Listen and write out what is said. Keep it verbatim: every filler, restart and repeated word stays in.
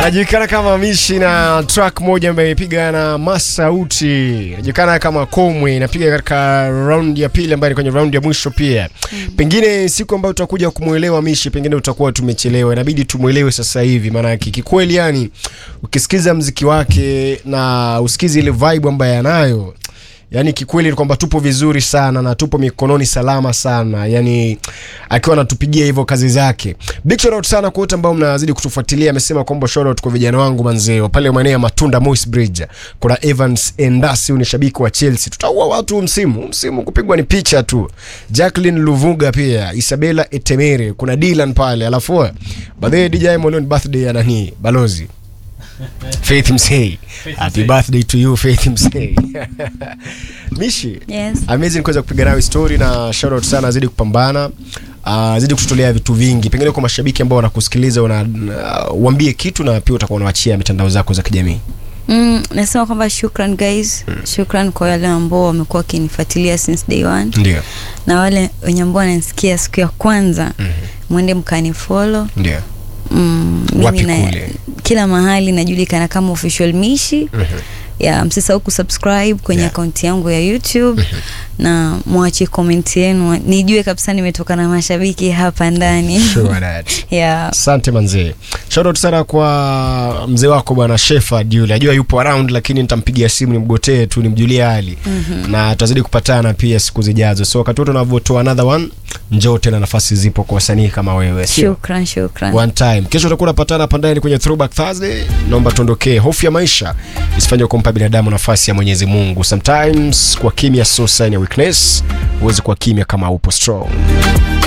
Anajulikana kama Mishi na track moja ambayo imepiga na Masauti. Anajulikana kama Komwe, inapiga katika round ya pili ambayo ni kwenye round ya mwisho pia. Mm. Pengine siku ambayo tutakuja kumuelewa Mishi, pengine utakuwa tumechelewa. Inabidi tumuelewe sasa hivi, maana kikweli yani ukisikiza muziki wake na usikize ile vibe ambayo anayo, yani kikweli ni kwamba tupo vizuri sana na tupo mikononi salama sana, yani akiwa anatupigia hivyo kazi zake. Big shout out sana kwa wote ambao mnazidi kutufuatilia. Amesema kwamba shout out kwa vijana wangu manzeo pale maeneo ya Matunda Moist Bridge. Kuna Evans Endasi, ni shabiki wa Chelsea. Tutaua watu msimu, msimu kupigwa ni picha tu. Jacqueline Luvuga pia, Isabella Etemere, kuna Dylan pale. Alafu baadaye D J Molon birthday ya nani? Balozi Faith Msei. Happy birthday to you Faith Msei. Mishi, yes. Amazing kuweza kupiga nawe story na shout out sana, zidi kupambana. Uh, zidi kututolea vitu vingi. Pengine kwa mashabiki ambao wanakusikiliza una uh, uambie kitu na pia utakuwa unaachia mitandao zako za kijamii. Mm, nasema kwamba shukran guys. Mm. Shukran kwa wale ambao wamekuwa kinifuatilia since day one. Ndio. Na wale wenye ambao wananisikia siku ya kwanza, mm-hmm. mwende mkani follow. Ndio. Mm, mimi na kila mahali najulikana kama Official Mishi. Mm-hmm. Ya msisahau kusubscribe kwenye yeah. account yangu ya YouTube. Mm-hmm. Na muache comment yenu nijue kabisa nimetoka na mashabiki hapa ndani. Sure that. Yeah. Asante manze. Shout out sana kwa mzee wako bwana Shepherd yule. Najua yupo around lakini nitampigia simu nimgotee tu nimjulie hali. Mm-hmm. Na tutazidi kupatana pia siku zijazo. So wakati wote tunavotoa another one, njoo tena, nafasi zipo kwa wasanii kama wewe. Shukran, shukran. One time. Kesho tutakuwa tunapatana hapa ndani kwenye Throwback Thursday. Naomba tuondokee. Hofu ya maisha isifanye kumpa binadamu nafasi ya Mwenyezi Mungu. Sometimes kwa kimya so sign ya weakness, uweze kwa kimya kama upo strong.